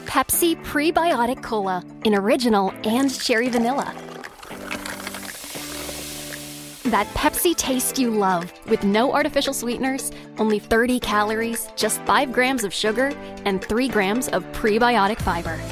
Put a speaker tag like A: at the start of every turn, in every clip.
A: Pepsi Prebiotic Cola in original and cherry vanilla. That Pepsi taste you love, with no artificial sweeteners, only 30 calories, just 5 grams of sugar, and 3 grams of prebiotic fiber.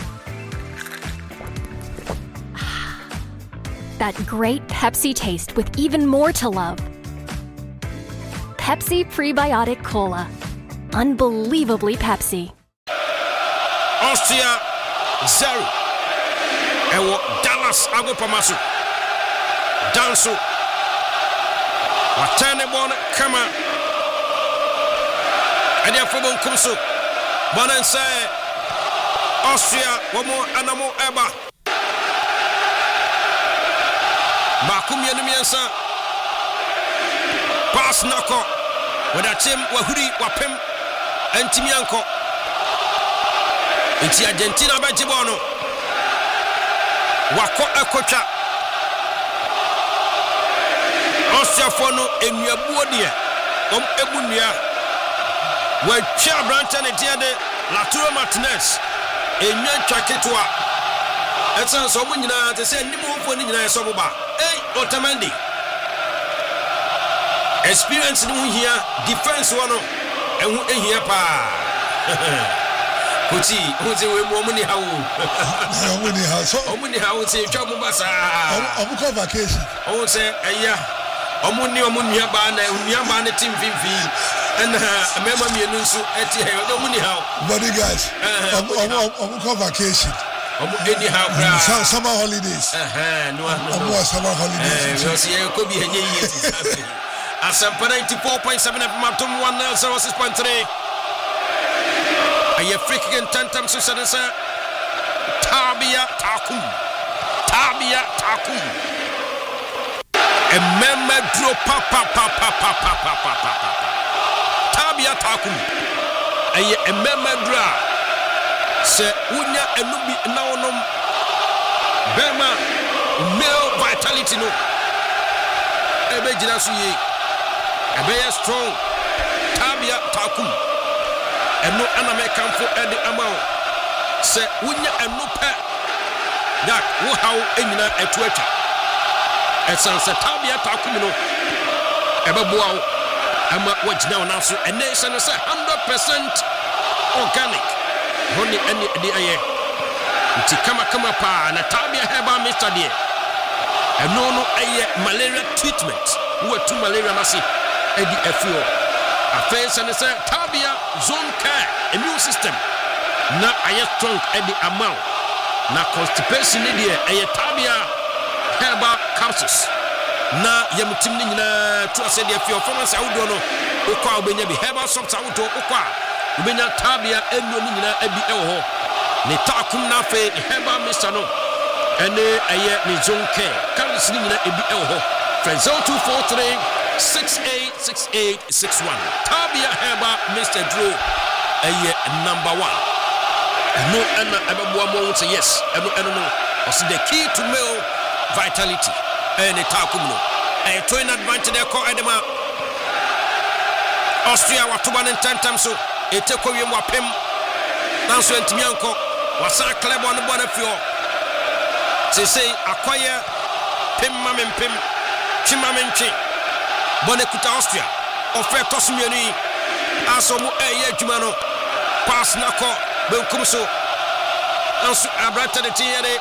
A: That great Pepsi taste with even more to love. Pepsi Prebiotic Cola. Unbelievably Pepsi.
B: Austria 0. Ewo Dallas Agopamasu. Danso. Watane bon kama. Ade afobon kumso. Bonan say Austria womo anamo eba. Bakum yenumiensa. Pass nako. Wada team wahuri wapem antimianko. Inti Argentina bajibono. Wako ekocha. Austria fono enuabuo de ebunia. We chia branch ne dia de Lautaro Martinez. Enyan twaketwa. Etsan so munyina te se nimu fo ni nyina so boba. Otamendi. Experience ni mu hia, defense wono ehu ehia pa. Kuti, we momuni hawo.
C: Momuni hawo. So
B: omuni hawo se twa mu basa.
C: Omuko vacation.
B: O se eya. Omuni ba na unuaba na team vimvi. And mema mienu nso eti he omuni hawo.
C: Body guys. Omuko vacation. Summer holidays.
B: No.
C: Summer holidays.
B: We see you could be a year. Asampa 94.7 FM Matum 106.3. Aye free kick and tantam so sadansa. Tabia Takum. A member draw papa. Tabia Takum. Aye a member draw. Se unya enubi naonom bema male vitality no ebe jina so ye ebe strong Tabia Takum eno anameka mfo ede amawo se unya enupe that wo how enyina etuatwa esanse Tabia Takum no ebe boawo ama wajina ona so ene se no se 100% organic Honey any the aye. Nti kama pa na Tabia Herbal Mixture de. No aye malaria treatment. Who to malaria masi edi afio. Afense and say Tabia Zone Care immune system. Na aye strong edi amount. Na constipation ni de aye Tabia Herbal capsules. Na yamutim ni nyina to ase de afio for say awdo no. Okwa obenya bi herbal soft awdo okwa. Ubenya Tabia eno ni nyina abi ewo ne Takum na fe Herbal Mixture no ene eye ne Zone Care kan ni nyina abi ewo Friends 0243 686861 Tabia Herbal Mixture draw eye number 1 no ena abeboa mo say yes eno no was the key to male vitality ene Takum no e to in advantage de ko edema Austria watoba ne tantam so eteko wiem wapem nanso antimianko wasa club on bona fio say akwaye pem mamempem chimamenchi bona kuta Austria ofe tosmiani aso mu eye adwuma no pass nako benkum so nanso abrata de tiere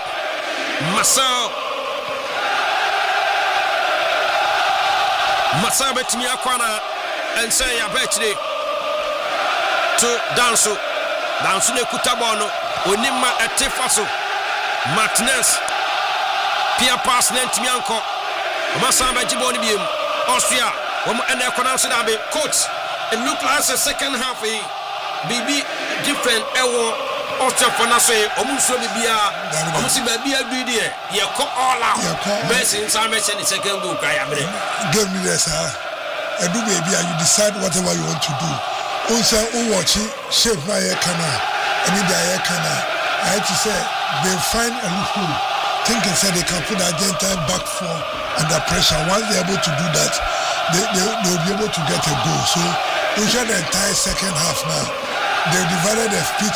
B: masa betimi akwana ense ya betire to danso ne kutabono onima etefaso Martinez pia pass nentimianko omasamba jiboni biem Austria womo ene konanso dabe coach it look like the second half bibi different ewo Austria for na say omunso bibia omusi babia dudie ye ko all out Messi inside Messi the second goal kai abre
C: give me this edu baby you decide whatever you want to do. Also, watching shape my kana, any day kana. I had to say they find a loophole. Thinking said they can put the Argentine back four under pressure. Once they're able to do that, they'll be able to get a goal. So, we the entire second half now. They divided the pitch